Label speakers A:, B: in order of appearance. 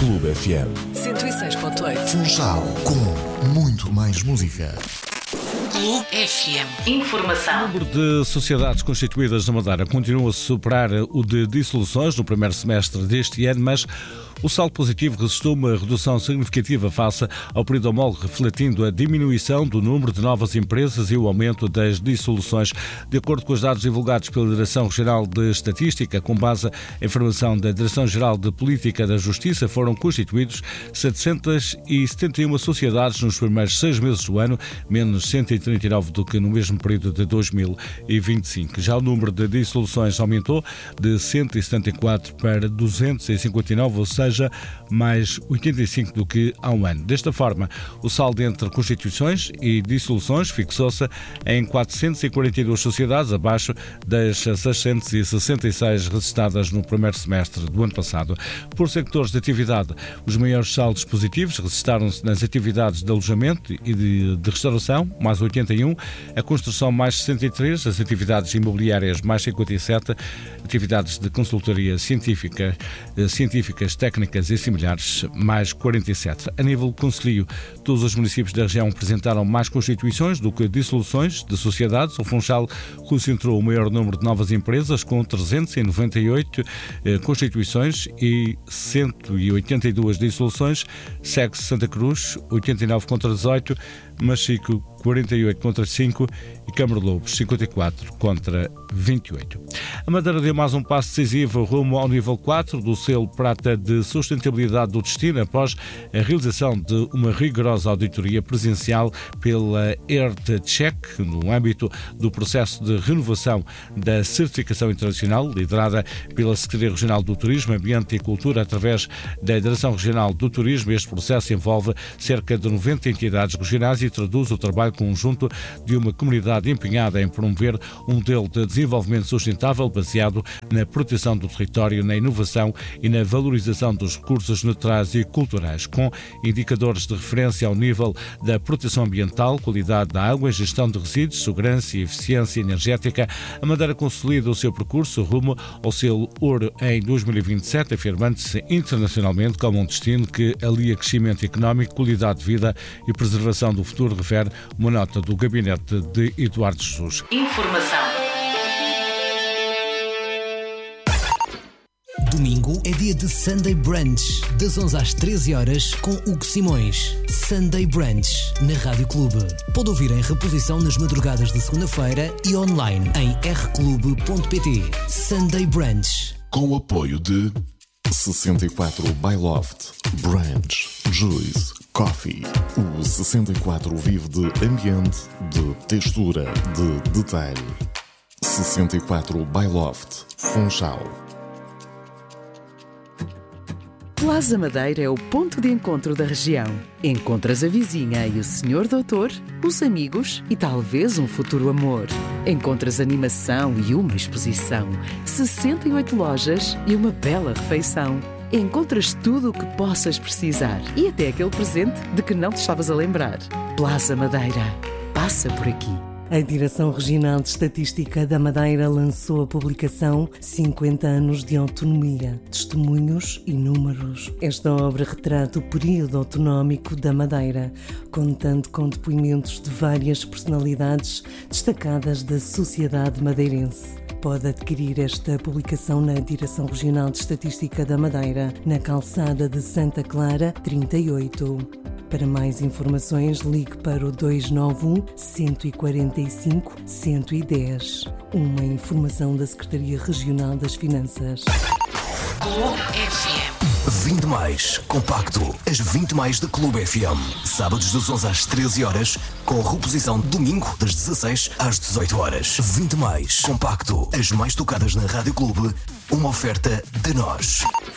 A: Clube FM
B: 106.8.
A: Funchal, com muito mais música.
B: Clube FM. Informação.
C: O número de sociedades constituídas na Madeira continua a superar o de dissoluções no primeiro semestre deste ano, mas o saldo positivo resistiu uma redução significativa face ao período homólogo, refletindo a diminuição do número de novas empresas e o aumento das dissoluções. De acordo com os dados divulgados pela Direção Regional de Estatística, com base em informação da Direção-Geral de Política da Justiça, foram constituídos 771 sociedades nos primeiros 6 meses do ano, menos 139 do que no mesmo período de 2025. Já o número de dissoluções aumentou de 174 para 259, ou seja, mais 85 do que há um ano. Desta forma, o saldo entre constituições e dissoluções fixou-se em 442 sociedades, abaixo das 666 registradas no primeiro semestre do ano passado. Por sectores de atividade, os maiores saldos positivos registraram-se nas atividades de alojamento e de restauração, mais 81, a construção, mais 63, as atividades imobiliárias, mais 57, atividades de consultoria científicas, técnicas e similares, mais 47. A nível concelhio, todos os municípios da região apresentaram mais constituições do que dissoluções de sociedades. O Funchal concentrou o maior número de novas empresas, com 398 constituições e 182 dissoluções. Segue-se Santa Cruz, 89 contra 18, Machico, 48 contra 5 e Câmara de Lobos, 54 contra 28. A Madeira deu mais um passo decisivo rumo ao nível 4 do selo Prata de Sustentabilidade do Destino, após a realização de uma rigorosa auditoria presencial pela EarthCheck, no âmbito do processo de renovação da certificação internacional, liderada pela Secretaria Regional do Turismo, Ambiente e Cultura, através da Direção Regional do Turismo. Este processo envolve cerca de 90 entidades regionais e traduz o trabalho conjunto de uma comunidade empenhada em promover um modelo de desenvolvimento sustentável baseado na proteção do território, na inovação e na valorização dos recursos naturais e culturais, com indicadores de referência ao nível da proteção ambiental, qualidade da água, gestão de resíduos, segurança e eficiência energética. A Madeira consolida o seu percurso rumo ao selo Ouro em 2027, afirmando-se internacionalmente como um destino que alia crescimento económico, qualidade de vida e preservação do futuro, refere uma nota do gabinete de Eduardo Jesus.
B: Informação.
D: Domingo é dia de Sunday Brunch, das 11 às 13 horas, com Hugo Simões. Sunday Brunch, na Rádio Clube. Pode ouvir em reposição nas madrugadas de segunda-feira e online em rclube.pt. Sunday Brunch.
A: Com o apoio de 64 by Loft, Branch, Juice, Coffee. O 64 vive de ambiente, de textura, de detalhe. 64 by Loft, Funchal.
E: Plaza Madeira é o ponto de encontro da região. Encontras a vizinha e o senhor doutor, os amigos e talvez um futuro amor. Encontras animação e uma exposição, 68 lojas e uma bela refeição. Encontras tudo o que possas precisar e até aquele presente de que não te estavas a lembrar. Plaza Madeira. Passa por aqui.
F: A Direção Regional de Estatística da Madeira lançou a publicação 50 anos de autonomia, testemunhos e números. Esta obra retrata o período autonómico da Madeira, contando com depoimentos de várias personalidades destacadas da sociedade madeirense. Pode adquirir esta publicação na Direção Regional de Estatística da Madeira, na calçada de Santa Clara, 38. Para mais informações, ligue para o 291 145 110. Uma informação da Secretaria Regional das Finanças.
B: Clube FM.
D: 20 mais, compacto, as 20 mais da Clube FM. Sábados das 11 às 13 horas, com reposição domingo das 16 às 18 horas. 20 mais, compacto, as mais tocadas na Rádio Clube, uma oferta de nós.